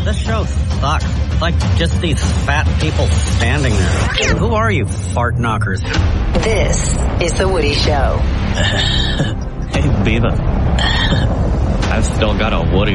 This show sucks. It's like just these fat people standing there. Who are you, fart knockers? This is The Woody Show. Hey, Beaver. I've still got a Woody.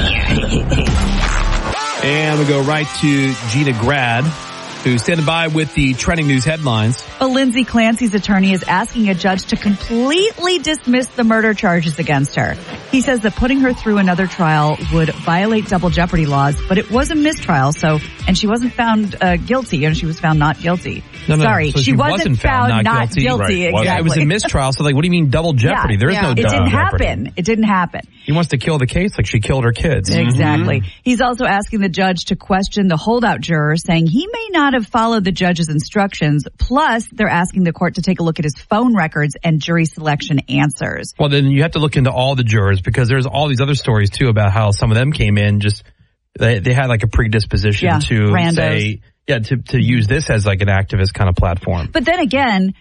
And we go right to Gina Grad, who's standing by with the trending news headlines. Well, Lindsay Clancy's attorney is asking a judge to completely dismiss the murder charges against her. He says that putting her through another trial would violate double jeopardy laws, but it was a mistrial, and she wasn't found guilty, and she was found not guilty. No, Sorry, so she wasn't found not guilty. Right. Exactly. Yeah, it was a mistrial, so what do you mean double jeopardy? There is no double jeopardy. It didn't happen. He wants to kill the case like she killed her kids. Exactly. Mm-hmm. He's also asking the judge to question the holdout juror, saying he may not have followed the judge's instructions. Plus, they're asking the court to take a look at his phone records and jury selection answers. Well, then you have to look into all the jurors, because there's all these other stories, too, about how some of them came in they had like a predisposition to randos. say, to use this as like an activist kind of platform. But then again,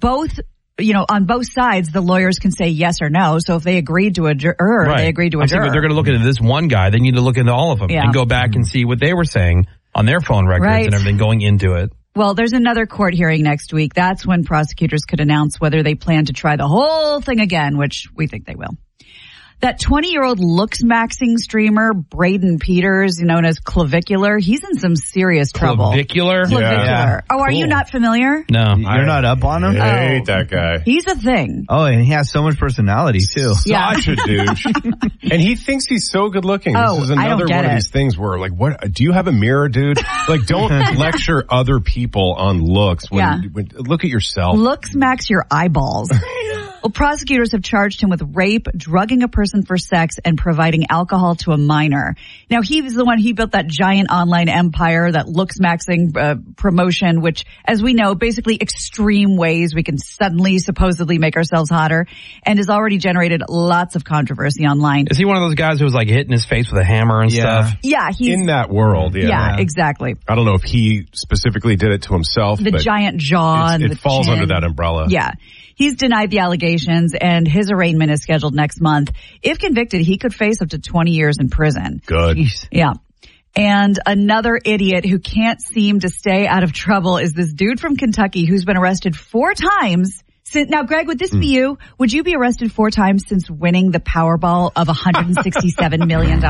on both sides, the lawyers can say yes or no. So if they agreed to a juror, they agreed to a juror. If they're going to look into this one guy, they need to look into all of them and go back and see what they were saying on their phone records and everything going into it. Well, there's another court hearing next week. That's when prosecutors could announce whether they plan to try the whole thing again, which we think they will. That 20-year-old looks-maxing streamer, Braden Peters, known as Clavicular, he's in some serious trouble. Clavicular? Yeah. Oh, are you not familiar? No. You're not up on him? I hate that guy. He's a thing. Oh, and he has so much personality, too. Such a douche. And he thinks he's so good looking. This is another one of these things where, like, what? Do you have a mirror, dude? Like, don't lecture other people on looks. When look at yourself. Looks max your eyeballs. Well, prosecutors have charged him with rape, drugging a person for sex, and providing alcohol to a minor. Now, he was the one, he built that giant online empire, that looks-maxing promotion, which, as we know, basically extreme ways we can suddenly, supposedly make ourselves hotter, and has already generated lots of controversy online. Is he one of those guys who was like hitting his face with a hammer and stuff? Yeah, he's in that world. Yeah, exactly. I don't know if he specifically did it to himself. The giant jaw and it falls under that umbrella. Yeah. He's denied the allegations, and his arraignment is scheduled next month. If convicted, he could face up to 20 years in prison. Good. Jeez. Yeah. And another idiot who can't seem to stay out of trouble is this dude from Kentucky who's been arrested 4 times. Now, Greg, would this be you? Would you be arrested 4 times since winning the Powerball of $167 million?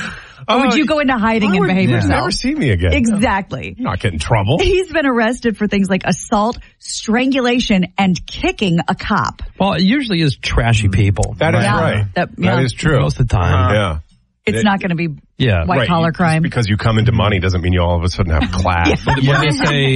Or would you go into hiding and behave yourself? Never see me again. Exactly. Not get in trouble. He's been arrested for things like assault, strangulation, and kicking a cop. Well, it usually is trashy people. That is right. That is true. Most of the time. Yeah. It's not going to be white-collar crime. Just because you come into money doesn't mean you all of a sudden have class. When they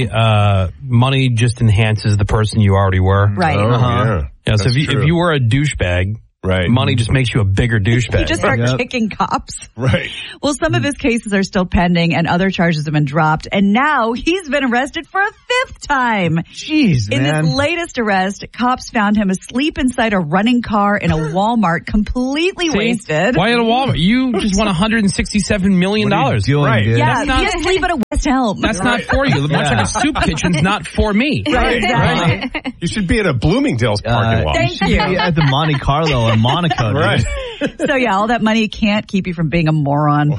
say money just enhances the person you already were. Right. Yeah, so if you were a douchebag, money just makes you a bigger douchebag. You just start kicking cops. Right. Well, some of his cases are still pending and other charges have been dropped. And now he's been arrested for a 5th time. Jeez, In this latest arrest, cops found him asleep inside a running car in a Walmart, completely wasted. Why at a Walmart? You just won $167 million. What are you doing, dude? Yeah, he was asleep at a West Elm. That's not for you. Much like a soup kitchen's not for me. Right, exactly. You should be at a Bloomingdale's parking lot. Thank you. At the Monte Carlo in Monaco. Right. So, all that money can't keep you from being a moron.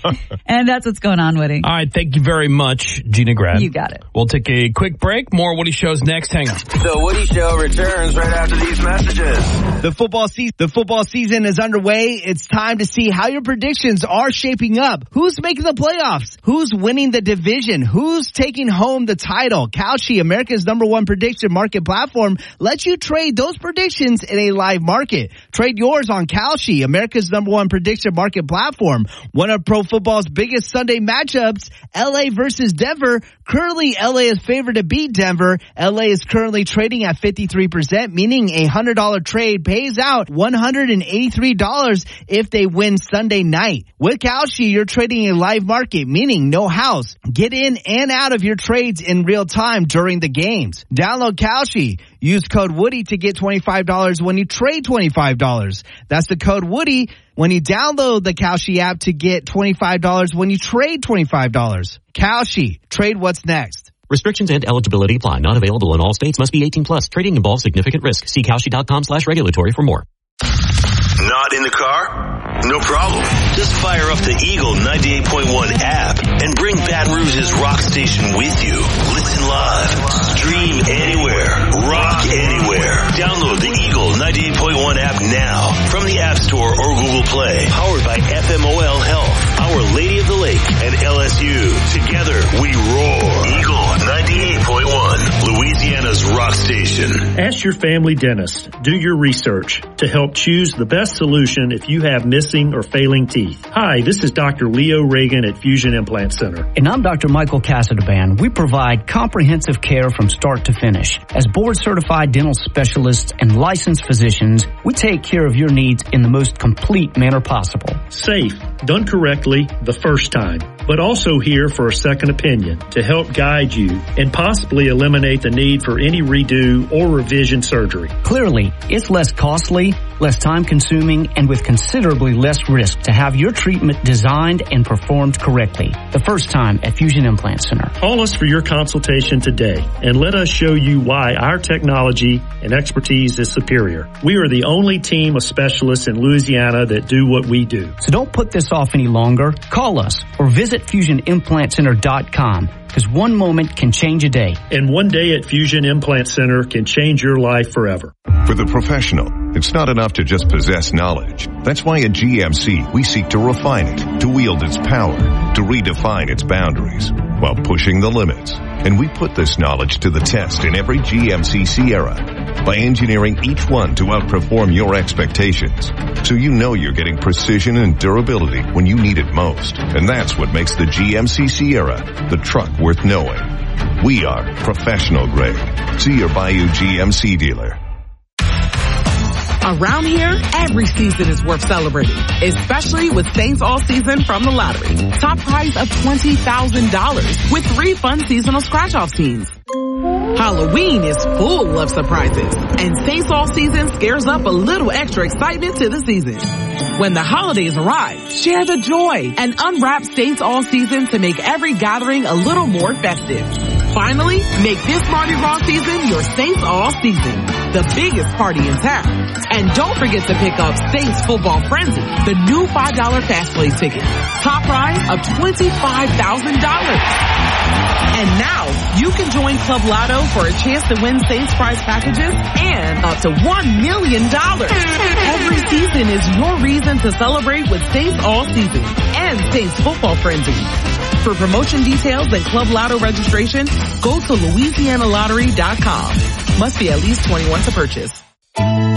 And that's what's going on, Woody. All right, thank you very much, Gina Grad. You got it. We'll take a quick break. More Woody Show's next. Hang on. The Woody Show returns right after these messages. The football season is underway. It's time to see how your predictions are shaping up. Who's making the playoffs? Who's winning the division? Who's taking home the title? Kalshi, America's #1 prediction market platform, lets you trade those predictions in a live market. Trade yours on Kalshi, America's #1 prediction market platform. One of pro football's biggest Sunday matchups, LA versus Denver. Currently, LA is favored to beat Denver. LA is currently trading at 53%, meaning a $100 trade pays out $183 if they win Sunday night. With Kalshi, you're trading a live market, meaning no house. Get in and out of your trades in real time during the games. Download Kalshi. Use code Woody to get $25 when you trade $25. That's the code Woody when you download the Kalshi app to get $25 when you trade $25. Kalshi. Trade what's next. Restrictions and eligibility apply. Not available in all states. Must be 18 plus. Trading involves significant risk. See Kalshi.com/regulatory for more. not in the car? No problem. Just fire up the Eagle 98.1 app and bring Baton Rouge's rock station with you. Listen live. Stream anywhere. Rock anywhere. Download the Eagle 98.1 app now from the App Store or Google Play. Powered by FMOL Health, Our Lady of the Lake, and LSU. Together, we roar. Eagle 98.1, Louisiana's rock station. Ask your family dentist. Do your research to help choose the best solution if you have missing or failing teeth. Hi, this is Dr. Leo Reagan at Fusion Implant Center. And I'm Dr. Michael Casadban. We provide comprehensive care from start to finish. As board-certified dental specialists and licensed physicians, we take care of your needs in the most complete manner possible. Safe, done correctly the first time, but also here for a second opinion to help guide you and possibly eliminate the need for any redo or revision surgery. Clearly, it's less costly, less time-consuming, and with considerably less risk to have your treatment designed and performed correctly. The first time at Fusion Implant Center. Call us for your consultation today and let us show you why our technology and expertise is superior. We are the only team of specialists in Louisiana that do what we do. So don't put this off any longer. Call us or visit FusionImplantCenter.com. Because one moment can change a day. And one day at Fusion Implant Center can change your life forever. For the professional, it's not enough to just possess knowledge. That's why at GMC, we seek to refine it, to wield its power, to redefine its boundaries, while pushing the limits. And we put this knowledge to the test in every GMC Sierra by engineering each one to outperform your expectations. So you know you're getting precision and durability when you need it most. And that's what makes the GMC Sierra the truck worth knowing. We are professional grade. See your Bayou GMC dealer. Around here, every season is worth celebrating, especially with Saints All Season from the lottery. Top prize of $20,000 with 3 fun seasonal scratch-off scenes. Halloween is full of surprises, and Saints All Season scares up a little extra excitement to the season. When the holidays arrive, share the joy and unwrap Saints All Season to make every gathering a little more festive. Finally, make this Mardi Gras season your Saints All Season, the biggest party in town. And don't forget to pick up Saints Football Frenzy, the new $5 fast play ticket. Top prize of $25,000. And now, you can join Club Lotto for a chance to win Saints prize packages and up to $1 million. Every season is your reason to celebrate with Saints All Season and Saints Football Frenzy. For promotion details and Club Lotto registration, go to LouisianaLottery.com. Must be at least 21 to purchase.